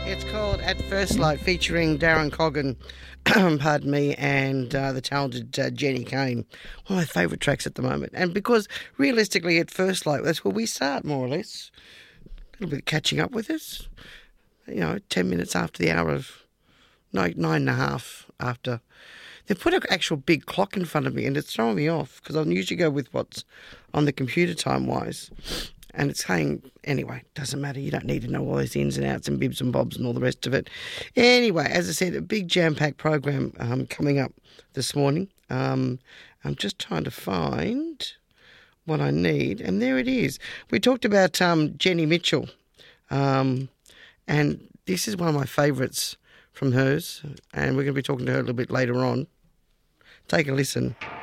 It's called At First Light, featuring Darren Coggan, pardon me, and the talented Jenny Kane. One of my favourite tracks at the moment. And because realistically, at first light, that's where we start, more or less. A little bit of catching up with us. 10 minutes after the hour of 9:30 after. They've put an actual big clock in front of me and it's throwing me off because I usually go with what's on the computer time-wise. And it's saying, anyway, doesn't matter. You don't need to know all those ins and outs and bibs and bobs and all the rest of it. Anyway, as I said, a big jam-packed program coming up this morning. I'm just trying to find what I need. And there it is. We talked about Jenny Mitchell. And this is one of my favourites from hers. And we're going to be talking to her a little bit later on. Take a listen.